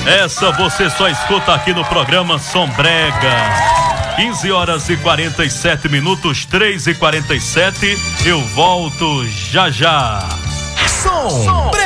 Essa você só escuta aqui no programa Sombrega. 15h47, 3h47. Eu volto já já. Sombrega.